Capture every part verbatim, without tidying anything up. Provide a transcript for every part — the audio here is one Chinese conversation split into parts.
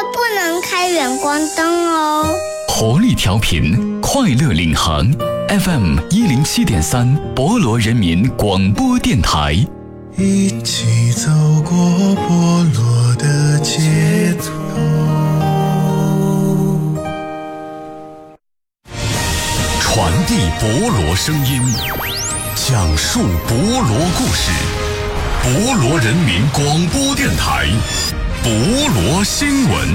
不能开远光灯哦。 活力调频，快乐领航 F M 一零七点三，博罗人民广播电台。 一起走过博罗的街头， 传递博罗声音，讲述博罗故事。博罗人民广播电台，博罗新闻。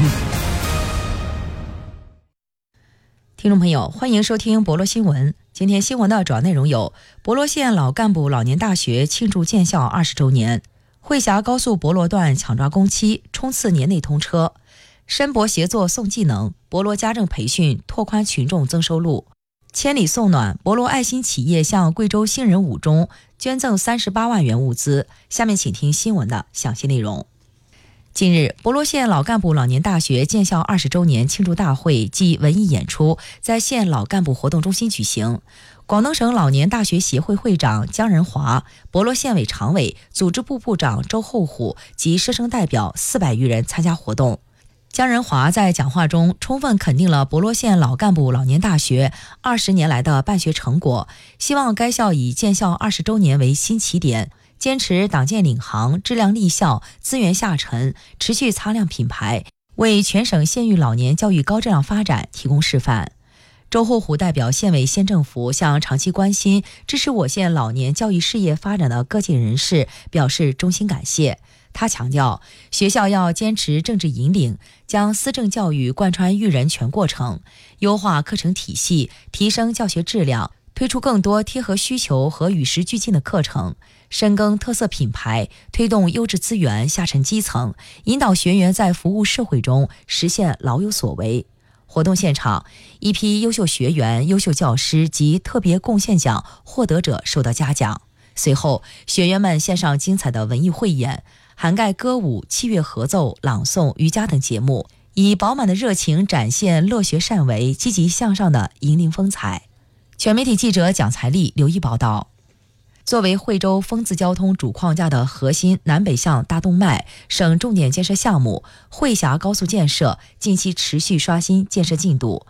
听众朋友，欢迎收听博罗新闻。今天新闻的主要内容有：博罗县老干部老年大学庆祝建校二十周年；会峡高速博罗段抢抓工期，冲刺年内通车；申博协作送技能，博罗家政培训拓宽群众增收入；千里送暖，博罗爱心企业向贵州新人五中捐赠三十八万元物资。下面请听新闻的详细内容。近日，博罗县老干部老年大学建校二十周年庆祝大会暨文艺演出在县老干部活动中心举行。广东省老年大学协会会长姜仁华、博罗县委常委、组织部部长周厚虎及师生代表四百余人参加活动。姜仁华在讲话中充分肯定了博罗县老干部老年大学二十年来的办学成果，希望该校以建校二十周年为新起点，坚持党建领航、质量立校、资源下沉，持续擦亮品牌，为全省县域老年教育高质量发展提供示范。周厚虎代表县委县政府向长期关心、支持我县老年教育事业发展的各界人士表示衷心感谢。他强调，学校要坚持政治引领，将思政教育贯穿育人全过程，优化课程体系，提升教学质量，推出更多贴合需求和与时俱进的课程，深耕特色品牌，推动优质资源下沉基层，引导学员在服务社会中实现老有所为。活动现场，一批优秀学员、优秀教师及特别贡献奖获得者受到嘉奖。随后，学员们献上精彩的文艺汇演，涵盖歌舞、器乐合奏、朗诵、瑜伽等节目，以饱满的热情展现乐学善为、积极向上的银铃风采。全媒体记者蒋才丽、刘毅报道。作为惠州丰自交通主框架的核心南北向大动脉省重点建设项目，会峡高速建设近期持续刷新建设进度。